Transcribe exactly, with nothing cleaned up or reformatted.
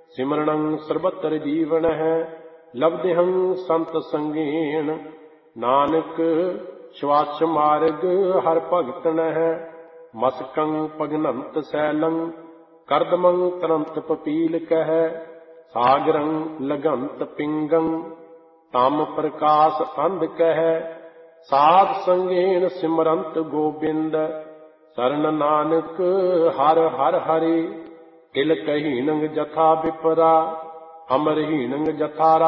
सिमरणं सर्वत्र जीवनः लब्धहं संत संगेन नानक श्वास मार्ग हर भगतन है मस्कं पगनंत सैलं करदमं तरंत पपील कह सागरं लगंत पिंगं तम प्रकाश अंध कह साध संगेन सिमरंत गोबिंद शरण नानक हर हर हरि किल कहीनंग जथा विपरा अमरहीनंग जथा